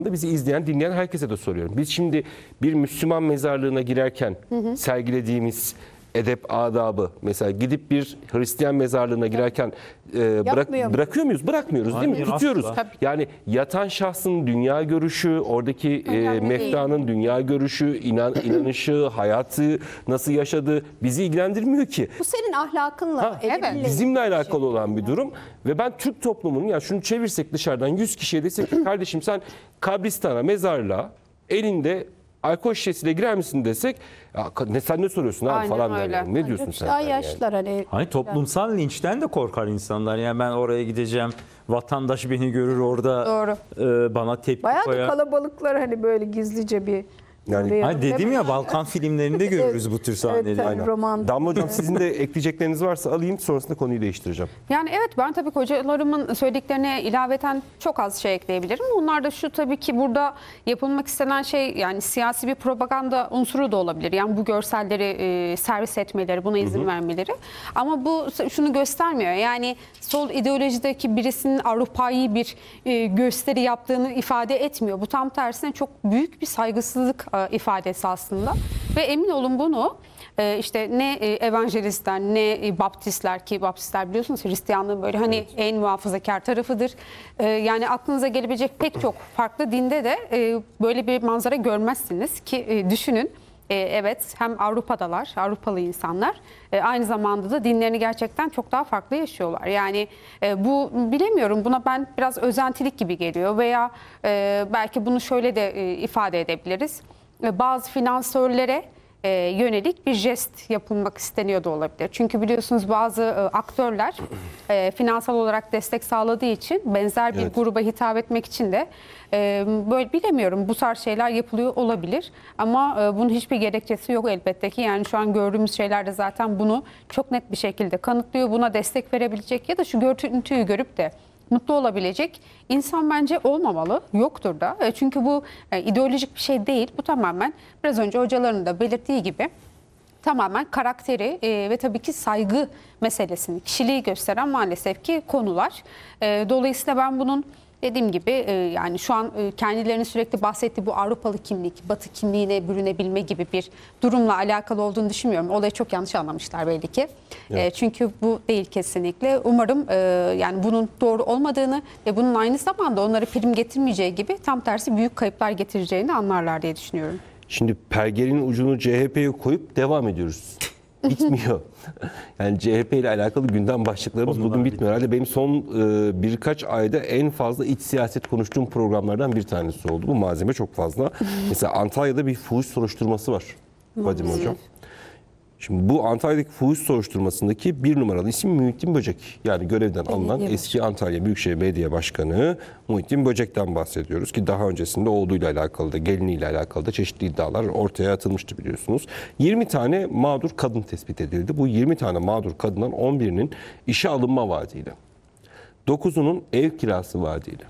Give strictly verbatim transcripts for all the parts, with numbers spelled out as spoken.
Bizi izleyen, dinleyen herkese de soruyorum. Biz şimdi bir Müslüman mezarlığına girerken hı hı. sergilediğimiz edep adabı, mesela gidip bir Hristiyan mezarlığına girerken e, bırak, bırakıyor muyuz? Bırakmıyoruz. Hayır, değil mi? Tutuyoruz. Asla. Yani yatan şahsın dünya görüşü, oradaki e, meftanın dünya görüşü, inan, inanışı, hayatı nasıl yaşadığı bizi ilgilendirmiyor ki. Bu senin ahlakınla, ha, evet. bizimle alakalı olan bir durum. Ve ben Türk toplumunun, ya şunu çevirsek dışarıdan yüz kişiye desek ki kardeşim sen kabristana, mezarlığa elinde alkol şişesiyle girer misin desek, ya ne sen ne soruyorsun abi falan derler. Ne diyorsun sen? Daha yaşlılar yani. hani. Hani toplumsal linçten de korkar insanlar. Yani ben oraya gideceğim, vatandaş beni görür orada. Doğru. E, bana tepki bayağı koyar. Bayağı da kalabalıklar hani böyle gizlice bir. Yani, hani dedim ya Balkan filmlerinde görürüz evet, bu tür sahneleri. Evet, roman. Damla Hocam sizin de ekleyecekleriniz varsa alayım, sonrasında konuyu değiştireceğim. Yani evet, ben tabii hocalarımın söylediklerine ilaveten çok az şey ekleyebilirim. Onlar da şu, tabii ki burada yapılmak istenen şey, yani siyasi bir propaganda unsuru da olabilir. Yani bu görselleri e, servis etmeleri, buna izin hı hı. vermeleri. Ama bu şunu göstermiyor. Yani sol ideolojideki birisinin Avrupa'yı bir e, gösteri yaptığını ifade etmiyor. Bu tam tersine çok büyük bir saygısızlık ifadesi aslında ve emin olun bunu işte ne evangelistler ne baptistler, ki baptistler biliyorsunuz Hristiyanlığın böyle hani evet. en muhafazakar tarafıdır. Yani aklınıza gelebilecek pek çok farklı dinde de böyle bir manzara görmezsiniz ki düşünün. Evet, hem Avrupa'dalar, Avrupalı insanlar, aynı zamanda da dinlerini gerçekten çok daha farklı yaşıyorlar. Yani bu, bilemiyorum, buna ben biraz özentilik gibi geliyor veya belki bunu şöyle de ifade edebiliriz. Bazı finansörlere e, yönelik bir jest yapılmak isteniyor da olabilir. Çünkü biliyorsunuz bazı e, aktörler e, finansal olarak destek sağladığı için benzer bir evet. gruba hitap etmek için de e, böyle bilemiyorum, bu tarz şeyler yapılıyor olabilir. Ama e, bunun hiçbir gerekçesi yok elbette ki. Yani şu an gördüğümüz şeyler de zaten bunu çok net bir şekilde kanıtlıyor. Buna destek verebilecek ya da şu görüntüyü görüp de mutlu olabilecek insan bence olmamalı, yoktur da. Çünkü bu e, ideolojik bir şey değil. Bu tamamen biraz önce hocaların da belirttiği gibi tamamen karakteri e, ve tabii ki saygı meselesini, kişiliği gösteren maalesef ki konular. E, dolayısıyla ben bunun dediğim gibi e, yani şu an e, kendilerinin sürekli bahsettiği bu Avrupalı kimlik, Batı kimliğine bürünebilme gibi bir durumla alakalı olduğunu düşünmüyorum. Olayı çok yanlış anlamışlar belli ki. Evet. E, çünkü bu değil kesinlikle. Umarım e, yani bunun doğru olmadığını ve bunun aynı zamanda onlara prim getirmeyeceği gibi tam tersi büyük kayıplar getireceğini anlarlar diye düşünüyorum. Şimdi pergelin ucunu C H P'ye koyup devam ediyoruz. Bitmiyor. Yani C H P ile alakalı gündem başlıklarımız Ondan bugün bitmiyor. Herhalde benim son e, birkaç ayda en fazla iç siyaset konuştuğum programlardan bir tanesi oldu. Bu malzeme çok fazla. Mesela Antalya'da bir fuhuş soruşturması var Vadim Hocam. Şimdi bu Antalya'daki fuhuş soruşturmasındaki bir numaralı isim Muhittin Böcek. Yani görevden alınan belediye eski başkanı. Antalya Büyükşehir Belediye Başkanı Muhittin Böcek'ten bahsediyoruz ki daha öncesinde oğluyla alakalı da geliniyle alakalı da çeşitli iddialar ortaya atılmıştı biliyorsunuz. yirmi tane mağdur kadın tespit edildi. Bu yirmi tane mağdur kadından on birinin işe alınma vaadiyle, dokuzunun ev kirası vaadiyle.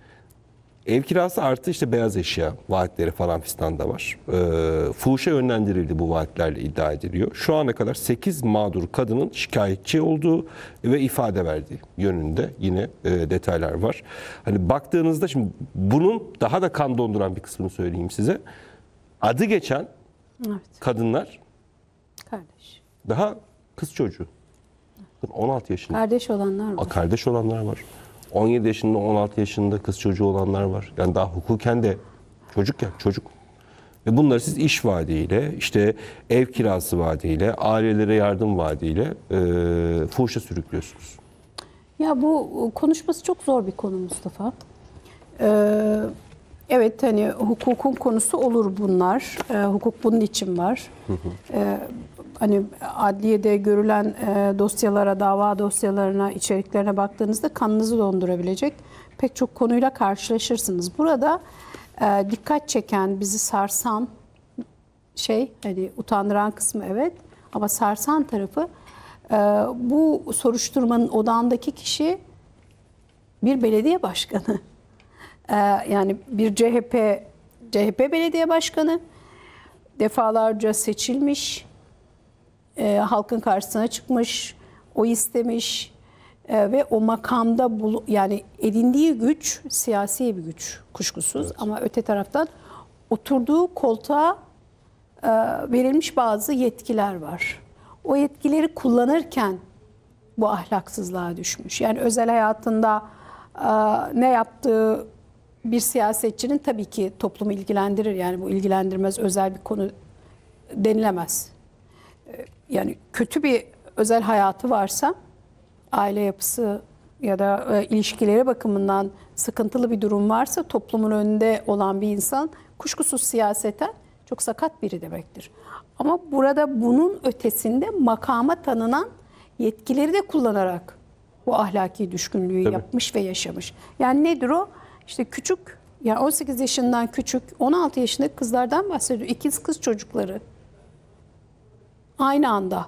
Ev kirası artı işte beyaz eşya vaatleri falan fistan da var. E, fuhuşa yönlendirildi bu vaatlerle iddia ediliyor. Şu ana kadar sekiz mağdur kadının şikayetçi olduğu ve ifade verdiği yönünde yine e, detaylar var. Hani baktığınızda şimdi bunun daha da kan donduran bir kısmını söyleyeyim size. Adı geçen evet. kadınlar kardeş. Daha kız çocuğu. on altı yaşında. Kardeş olanlar var. Kardeş olanlar var. on yedi yaşında, on altı yaşında kız çocuğu olanlar var. Yani daha hukuken de çocuk ya, çocuk. Ve bunları siz iş vaadiyle, işte ev kirası vaadiyle, ailelere yardım vaadiyle e, fuhuşa sürüklüyorsunuz. Ya bu konuşması çok zor bir konu Mustafa. Ee, evet hani hukukun konusu olur bunlar. Ee, hukuk bunun için var. Hı hı. Ee, Hani adliyede görülen e, dosyalara, dava dosyalarına, içeriklerine baktığınızda kanınızı dondurabilecek pek çok konuyla karşılaşırsınız. Burada e, dikkat çeken, bizi sarsan şey, hani utandıran kısmı evet ama sarsan tarafı e, bu soruşturmanın odağındaki kişi bir belediye başkanı. E, yani bir C H P C H P belediye başkanı, defalarca seçilmiş. E, halkın karşısına çıkmış, oy istemiş, e, ve o makamda bulu, yani edindiği güç siyasi bir güç kuşkusuz, Evet. ama öte taraftan oturduğu koltuğa e, verilmiş bazı yetkiler var. O yetkileri kullanırken bu ahlaksızlığa düşmüş. Yani özel hayatında e, ne yaptığı bir siyasetçinin tabii ki toplumu ilgilendirir. Yani bu ilgilendirmez özel bir konu denilemez. E, Yani kötü bir özel hayatı varsa, aile yapısı ya da e, ilişkileri bakımından sıkıntılı bir durum varsa, toplumun önünde olan bir insan kuşkusuz siyaseten çok sakat biri demektir. Ama burada bunun ötesinde makama tanınan yetkileri de kullanarak bu ahlaki düşkünlüğü Tabii. yapmış ve yaşamış. Yani nedir o? İşte küçük, yani on sekiz yaşından küçük, on altı yaşındaki kızlardan bahsediyor. İkiz kız çocukları. Aynı anda.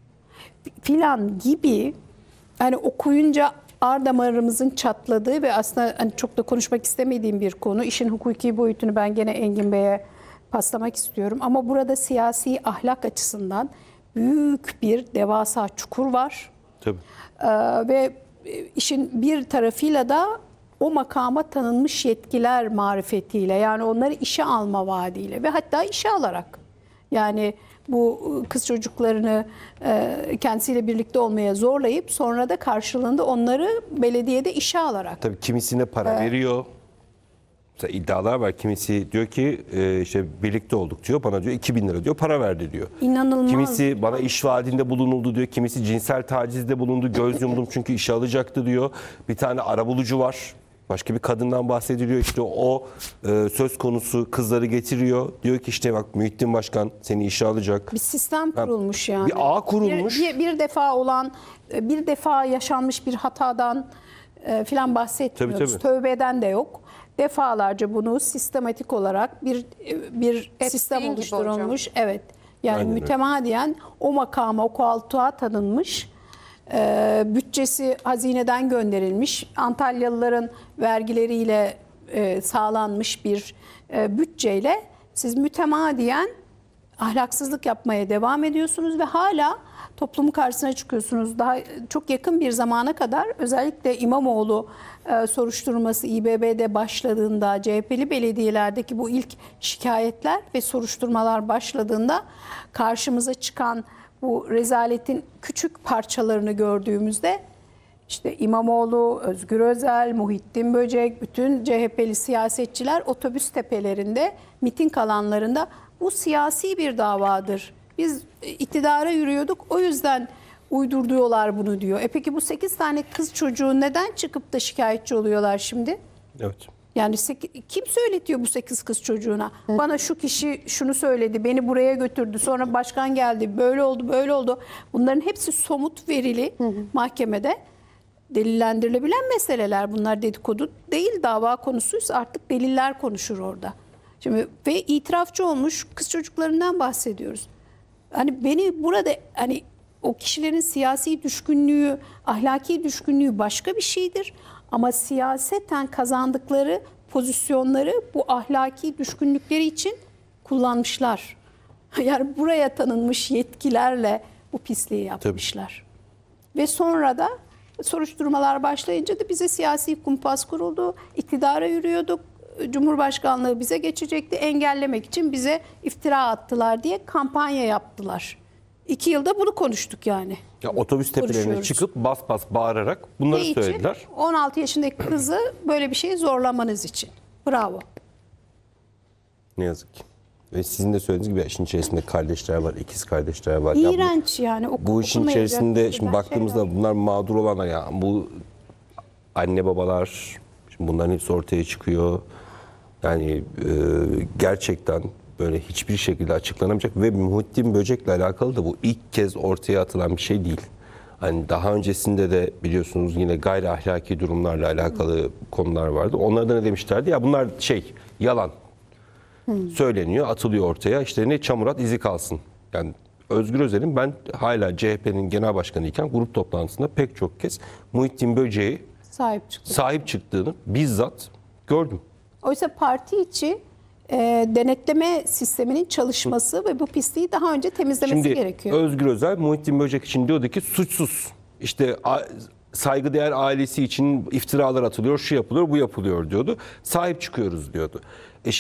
Filan gibi, hani okuyunca ar damarımızın çatladığı ve aslında hani çok da konuşmak istemediğim bir konu. İşin hukuki boyutunu ben gene Engin Bey'e paslamak istiyorum. Ama burada siyasi ahlak açısından büyük bir devasa çukur var. Tabii. Ee, ve işin bir tarafıyla da o makama tanınmış yetkiler marifetiyle, yani onları işe alma vaadiyle ve hatta işe alarak, yani bu kız çocuklarını e, kendisiyle birlikte olmaya zorlayıp sonra da karşılığında onları belediyede işe alarak. Tabii kimisine para veriyor. Mesela iddialar var. Kimisi diyor ki e, işte birlikte olduk diyor. Bana diyor iki bin lira diyor para verdi diyor. İnanılmaz. Kimisi bana iş vaadinde bulunuldu diyor. Kimisi cinsel tacizde bulundu. Göz yumdum çünkü işe alacaktı diyor. Bir tane arabulucu var. Başka bir kadından bahsediliyor. İşte o e, söz konusu kızları getiriyor. Diyor ki işte bak Muhittin Başkan seni işe alacak. Bir sistem kurulmuş yani. Bir ağ kurulmuş. Bir, bir, bir defa olan, bir defa yaşanmış bir hatadan e, filan bahsetmiyoruz. Tabii, tabii. Tövbeden de yok. Defalarca bunu sistematik olarak bir bir Epstein sistem gibi oluşturulmuş. Evet. Yani Aynen öyle. mütemadiyen o makama, o koltuğa tanınmış. E, bütçesi hazineden gönderilmiş. Antalyalıların vergileriyle e, sağlanmış bir e, bütçeyle siz mütemadiyen ahlaksızlık yapmaya devam ediyorsunuz ve hala toplumun karşısına çıkıyorsunuz. Daha çok yakın bir zamana kadar, özellikle İmamoğlu e, soruşturması İ B B'de başladığında, C H P'li belediyelerdeki bu ilk şikayetler ve soruşturmalar başladığında karşımıza çıkan bu rezaletin küçük parçalarını gördüğümüzde, işte İmamoğlu, Özgür Özel, Muhittin Böcek, bütün C H P'li siyasetçiler otobüs tepelerinde, miting alanlarında bu siyasi bir davadır. Biz iktidara yürüyorduk, o yüzden uydurduyorlar bunu diyor. E peki bu sekiz tane kız çocuğu neden çıkıp da şikayetçi oluyorlar şimdi? Evet. Yani sek- kim söyletiyor bu sekiz kız çocuğuna? Bana şu kişi şunu söyledi, beni buraya götürdü, sonra başkan geldi, böyle oldu, böyle oldu. Bunların hepsi somut verili mahkemede delillendirilebilen meseleler. Bunlar dedikodu değil, dava konusuysa artık deliller konuşur orada. Şimdi ve itirafçı olmuş kız çocuklarından bahsediyoruz. Hani beni burada, hani o kişilerin siyasi düşkünlüğü, ahlaki düşkünlüğü başka bir şeydir. Ama siyaseten kazandıkları pozisyonları bu ahlaki düşkünlükleri için kullanmışlar. Yani buraya tanınmış yetkilerle bu pisliği yapmışlar. Tabii. Ve sonra da soruşturmalar başlayınca da bize siyasi kumpas kuruldu. İktidara yürüyorduk. Cumhurbaşkanlığı bize geçecekti. Engellemek için bize iftira attılar diye kampanya yaptılar. İki yılda bunu konuştuk yani. Ya otobüs tepelerine Konuşuyoruz. çıkıp bas bas bağırarak bunları Ne için? söylediler. on altı yaşındaki kızı böyle bir şey zorlamanız için. Bravo. Ne yazık ki. Ve sizin de söylediğiniz gibi işin içerisinde kardeşler var, ikiz kardeşler var. Ya bu- İğrenç yani. Oku- Bu işin okunmayacak içerisinde şeyler. şimdi baktığımızda bunlar mağdur olanlar, ya bu anne babalar, şimdi bunların hepsi ortaya çıkıyor. Yani e, gerçekten böyle hiçbir şekilde açıklanamayacak ve Muhittin Böcek'le alakalı da bu ilk kez ortaya atılan bir şey değil. Hani daha öncesinde de biliyorsunuz yine gayri ahlaki durumlarla alakalı konular vardı. Onlara da ne demişlerdi? Ya bunlar şey, yalan. Söyleniyor, atılıyor ortaya. İşte ne çamurat izi kalsın. Yani Özgür Özel'in, ben hala C H P'nin genel başkanı iken grup toplantısında pek çok kez Muhittin Böcek'e Sahip çıktı. sahip çıktığını bizzat gördüm. Oysa parti içi e, denetleme sisteminin çalışması ve bu pisliği daha önce temizlemesi Şimdi gerekiyor. Özgür Özel Muhittin Böcek için diyordu ki suçsuz. İşte a- saygıdeğer ailesi için iftiralar atılıyor, şu yapılıyor, bu yapılıyor diyordu. Sahip çıkıyoruz diyordu. E şimdi